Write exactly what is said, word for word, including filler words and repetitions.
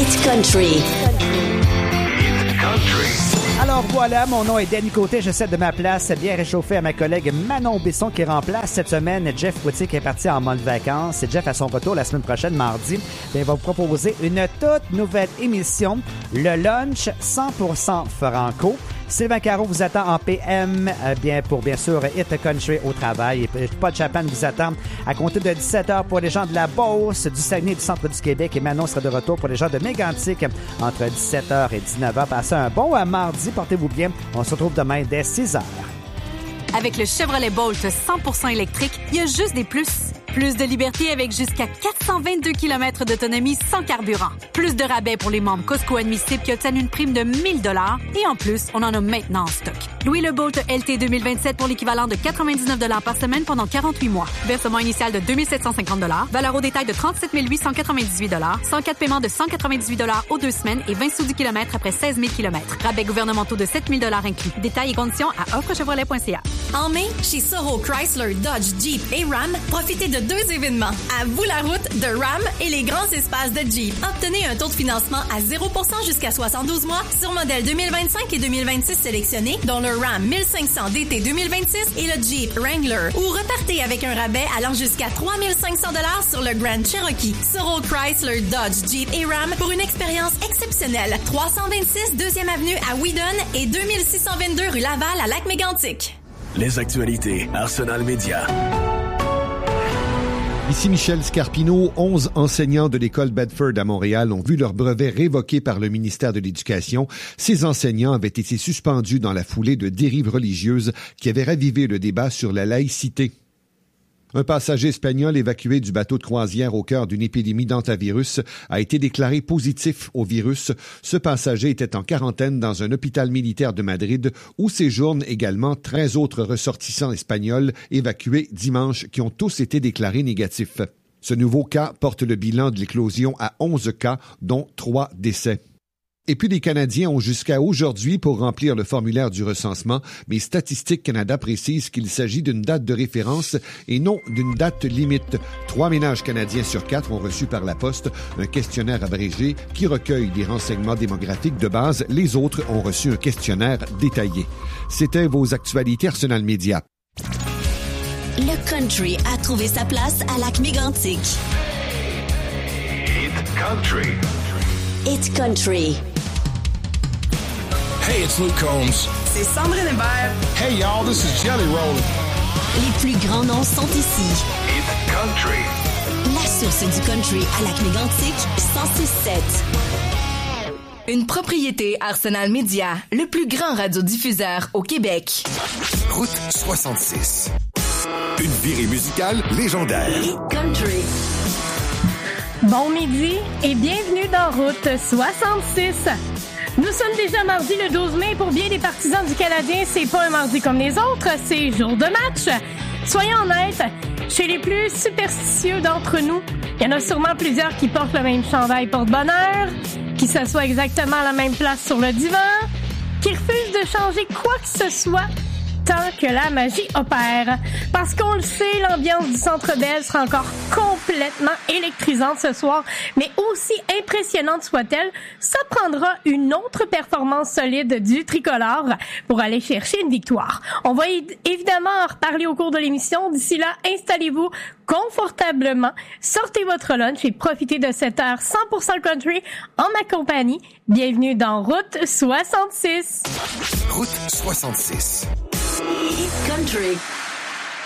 Hit Country. Hit Country. Alors voilà, mon nom est Danny Côté, je cède de ma place bien réchauffée à ma collègue Manon Besson qui remplace cette semaine Jeff Poitier qui est parti en mode vacances. Et Jeff, à son retour la semaine prochaine, mardi, il va vous proposer une toute nouvelle émission, le lunch cent pour cent franco. Sylvain Caron vous attend en P M, euh, bien pour bien sûr Hit Country au travail. Et Paul Chapman vous attend à compter de dix-sept heures pour les gens de la Beauce, du Saguenay et du centre du Québec. Et Manon sera de retour pour les gens de Mégantic entre dix-sept heures et dix-neuf heures. Passez un bon mardi, portez-vous bien. On se retrouve demain dès six heures. Avec le Chevrolet Bolt cent pour cent électrique, il y a juste des plus. Plus de liberté avec jusqu'à quatre cent vingt-deux kilomètres d'autonomie sans carburant. Plus de rabais pour les membres Costco admissibles qui obtiennent une prime de mille dollars. Et en plus, on en a maintenant en stock. Louez le Bolt L T deux mille vingt-sept pour l'équivalent de quatre-vingt-dix-neuf dollars par semaine pendant quarante-huit mois. Versement initial de deux mille sept cent cinquante dollars. Valeur au détail de trente-sept mille huit cent quatre-vingt-dix-huit dollars. cent quatre paiements de cent quatre-vingt-dix-huit dollars aux deux semaines et vingt sous du kilomètre après seize mille kilomètres. Rabais gouvernementaux de sept mille dollars inclus. Détails et conditions à offre chevrolet point c a. En mai, chez Soro Chrysler, Dodge, Jeep et Ram, profitez de deux événements. À vous la route de Ram et les grands espaces de Jeep. Obtenez un taux de financement à zéro pour cent jusqu'à soixante-douze mois sur modèles deux mille vingt-cinq et deux mille vingt-six sélectionnés, dont le Ram mille cinq cents D T deux mille vingt-six et le Jeep Wrangler. Ou repartez avec un rabais allant jusqu'à trois mille cinq cents dollars sur le Grand Cherokee. Soro Chrysler, Dodge, Jeep et Ram pour une expérience exceptionnelle. trois cent vingt-six deuxième avenue à Wheaton et deux mille six cent vingt-deux rue Laval à Lac-Mégantic. Les actualités Arsenal Média. Ici Michel Scarpino. onze enseignants de l'école Bedford à Montréal ont vu leur brevet révoqué par le ministère de l'Éducation. Ces enseignants avaient été suspendus dans la foulée de dérives religieuses qui avaient ravivé le débat sur la laïcité. Un passager espagnol évacué du bateau de croisière au cœur d'une épidémie d'hantavirus a été déclaré positif au virus. Ce passager était en quarantaine dans un hôpital militaire de Madrid où séjournent également treize autres ressortissants espagnols évacués dimanche qui ont tous été déclarés négatifs. Ce nouveau cas porte le bilan de l'éclosion à onze cas, dont trois décès. Et puis les Canadiens ont jusqu'à aujourd'hui pour remplir le formulaire du recensement, mais Statistique Canada précise qu'il s'agit d'une date de référence et non d'une date limite. Trois ménages canadiens sur quatre ont reçu par la poste un questionnaire abrégé qui recueille des renseignements démographiques de base. Les autres ont reçu un questionnaire détaillé. C'était vos actualités Arsenal Média. Le country a trouvé sa place à Lac-Mégantic. Hit Country. Hit Country. Hey, it's Luke Combs. C'est Sandrine Hébert. Hey, y'all, this is Jelly Roll. Les plus grands noms sont ici. Hit Country. La source du country à Lac-Mégantic, cent six sept. Une propriété Arsenal Média, le plus grand radiodiffuseur au Québec. Route soixante-six. Une virée musicale légendaire. Hit Country. Bon midi et bienvenue dans Route soixante-six. Nous sommes déjà mardi le douze mai. Pour bien des partisans du Canadien, c'est pas un mardi comme les autres, c'est jour de match. Soyons honnêtes, chez les plus superstitieux d'entre nous, il y en a sûrement plusieurs qui portent le même chandail porte-bonheur, qui s'assoient exactement à la même place sur le divan, qui refusent de changer quoi que ce soit tant que la magie opère. Parce qu'on le sait, l'ambiance du Centre Bell sera encore complètement électrisante ce soir, mais aussi impressionnante soit-elle, ça prendra une autre performance solide du tricolore pour aller chercher une victoire. On va évidemment en reparler au cours de l'émission. D'ici là, installez-vous confortablement, sortez votre lunch et profitez de cette heure cent pour cent country en ma compagnie. Bienvenue dans Route soixante-six. Route soixante-six. Hit Country.